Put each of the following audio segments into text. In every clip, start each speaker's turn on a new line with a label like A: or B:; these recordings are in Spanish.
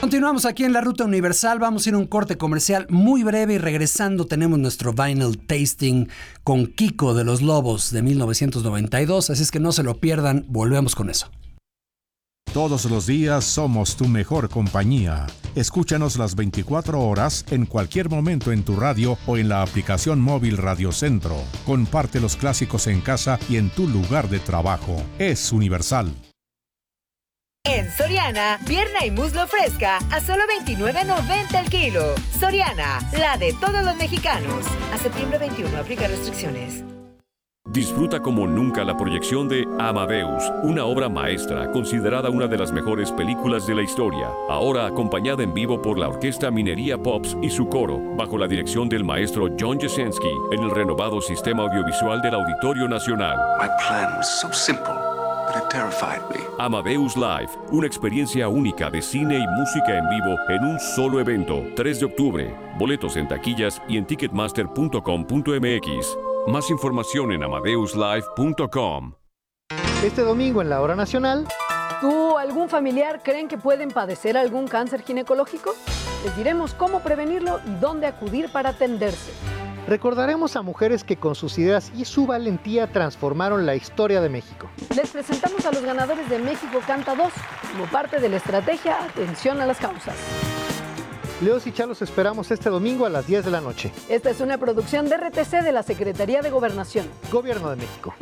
A: Continuamos aquí en la Ruta Universal, vamos a ir a un corte comercial muy breve y regresando tenemos nuestro Vinyl Tasting con Kiko de Los Lobos de 1992, así es que no se lo pierdan, volvemos con eso.
B: Todos los días somos tu mejor compañía. Escúchanos las 24 horas en cualquier momento en tu radio o en la aplicación móvil Radio Centro. Comparte los clásicos en casa y en tu lugar de trabajo. Es Universal.
C: En Soriana, pierna y muslo fresca a solo $29.90 el kilo. Soriana, la de todos los mexicanos. A septiembre 21, aplica restricciones.
D: Disfruta como nunca la proyección de Amadeus, una obra maestra considerada una de las mejores películas de la historia, ahora acompañada en vivo por la Orquesta Minería Pops y su coro, bajo la dirección del maestro John Jasenski, en el renovado sistema audiovisual del Auditorio Nacional.
E: My plan was so simple, but it terrified me.
D: Amadeus Live, una experiencia única de cine y música en vivo en un solo evento, 3 de octubre. Boletos en taquillas y en ticketmaster.com.mx. Más información en amadeuslive.com.
F: Este domingo en la Hora Nacional.
G: ¿Tú o algún familiar creen que pueden padecer algún cáncer ginecológico? Les diremos cómo prevenirlo y dónde acudir para atenderse.
F: Recordaremos a mujeres que con sus ideas y su valentía transformaron la historia de México.
G: Les presentamos a los ganadores de México Canta 2 como parte de la estrategia Atención a las Causas.
F: Leos y Chalos esperamos este domingo a las 10 de la noche.
G: Esta es una producción de RTC de la Secretaría de Gobernación.
F: Gobierno de México.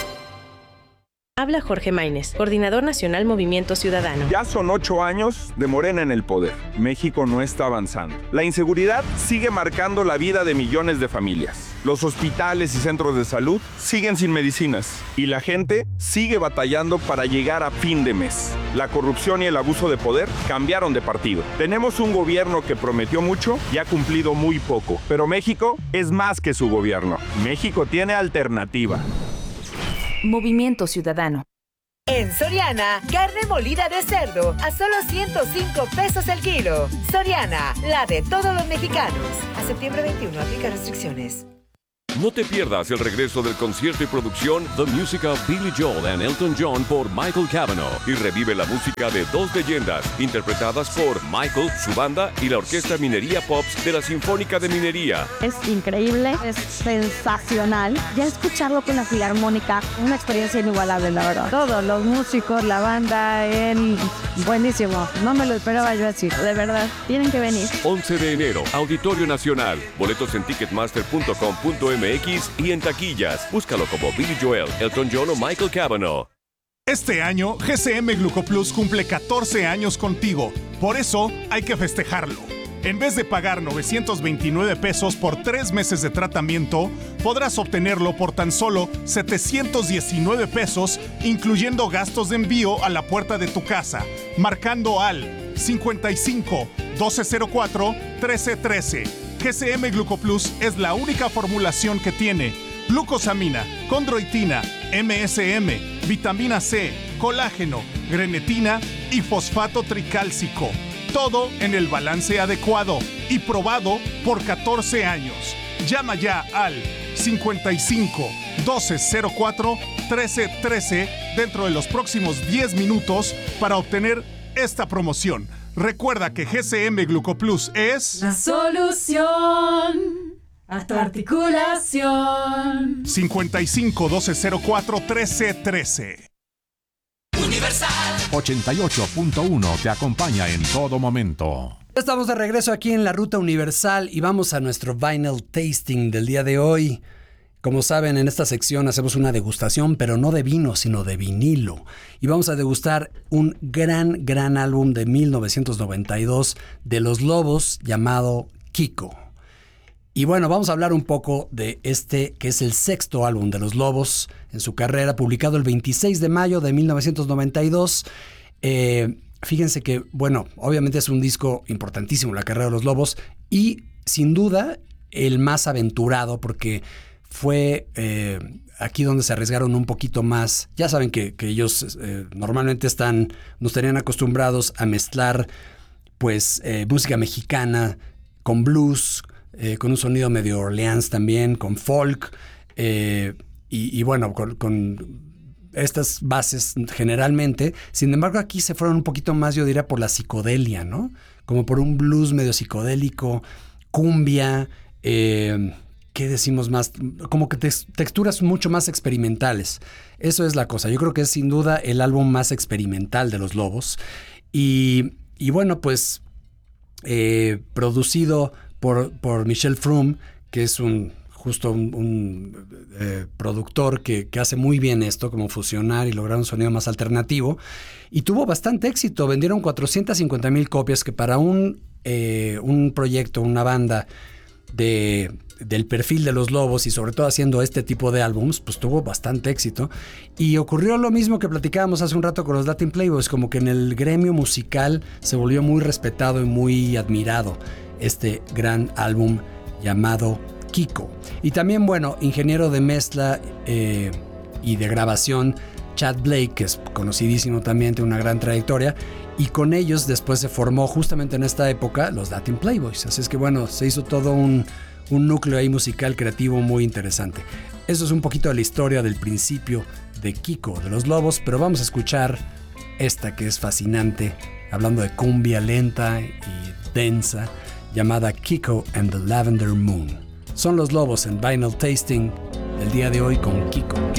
H: Habla Jorge Maínez, Coordinador Nacional Movimiento Ciudadano.
I: Ya son 8 años de Morena en el poder. México no está avanzando. La inseguridad sigue marcando la vida de millones de familias. Los hospitales y centros de salud siguen sin medicinas. Y la gente sigue batallando para llegar a fin de mes. La corrupción y el abuso de poder cambiaron de partido. Tenemos un gobierno que prometió mucho y ha cumplido muy poco. Pero México es más que su gobierno. México tiene alternativa.
J: Movimiento Ciudadano.
C: En Soriana, carne molida de cerdo a solo $105 el kilo. Soriana, la de todos los mexicanos. A septiembre 21, aplica restricciones.
D: No te pierdas el regreso del concierto y producción The Music of Billy Joel and Elton John por Michael Cavanaugh y revive la música de dos leyendas interpretadas por Michael, su banda y la Orquesta Minería Pops de la Sinfónica de Minería.
K: Es increíble, es sensacional. Ya escucharlo con la Filarmónica, una experiencia inigualable, la verdad. Todos los músicos, la banda, él, buenísimo. No me lo esperaba yo así, de verdad. Tienen que venir.
D: 11 de enero, Auditorio Nacional. Boletos en ticketmaster.com.mx y en taquillas. Búscalo como Billy Joel, Elton John o Michael Cavanaugh.
L: Este año, GCM Glucoplus cumple 14 años contigo. Por eso, hay que festejarlo. En vez de pagar $929 por 3 meses de tratamiento, podrás obtenerlo por tan solo $719, incluyendo gastos de envío a la puerta de tu casa, marcando al 55 1204 1313. GCM Glucoplus es la única formulación que tiene glucosamina, condroitina, MSM, vitamina C, colágeno, grenetina y fosfato tricálcico. Todo en el balance adecuado y probado por 14 años. Llama ya al 55 1204 1313 dentro de los próximos 10 minutos para obtener esta promoción. Recuerda que GCM Glucoplus es
M: la solución a tu articulación.
L: 55 1204 1313.
B: Universal 88.1 te acompaña en todo momento.
A: Estamos de regreso aquí en la Ruta Universal y vamos a nuestro Vinyl Tasting del día de hoy. Como saben, en esta sección hacemos una degustación, pero no de vino, sino de vinilo. Y vamos a degustar un gran álbum de 1992 de Los Lobos llamado Kiko. Y bueno, vamos a hablar un poco de este, que es el 6º álbum de Los Lobos en su carrera, publicado el 26 de mayo de 1992. Fíjense que, bueno, obviamente es un disco importantísimo en la carrera de Los Lobos y, sin duda, el más aventurado, porque fue aquí donde se arriesgaron un poquito más. Ya saben que ellos normalmente nos tenían acostumbrados a mezclar pues música mexicana con blues, con un sonido medio Orleans también, con folk, y bueno, con estas bases generalmente. Sin embargo, aquí se fueron un poquito más, yo diría, por la psicodelia, ¿no? Como por un blues medio psicodélico, cumbia, ¿qué decimos más? Como que texturas mucho más experimentales. Eso es la cosa. Yo creo que es sin duda el álbum más experimental de Los Lobos. Y bueno, pues producido por Michel Froome, que es un productor que hace muy bien esto, como fusionar y lograr un sonido más alternativo. Y tuvo bastante éxito. Vendieron 450,000 copias, que para un proyecto, una banda del perfil de Los Lobos y sobre todo haciendo este tipo de álbums, pues tuvo bastante éxito. Y ocurrió lo mismo que platicábamos hace un rato con los Latin Playboys, como que en el gremio musical se volvió muy respetado y muy admirado este gran álbum llamado Kiko. Y también, bueno, ingeniero de mezcla y de grabación, Chad Blake, que es conocidísimo también, tiene una gran trayectoria, y con ellos después se formó justamente en esta época los Latin Playboys. Así es que bueno, se hizo todo un núcleo ahí musical creativo muy interesante. Eso es un poquito de la historia del principio de Kiko, de Los Lobos, pero vamos a escuchar esta que es fascinante, hablando de cumbia lenta y densa, llamada Kiko and the Lavender Moon. Son Los Lobos en Vinyl Tasting el día de hoy con Kiko.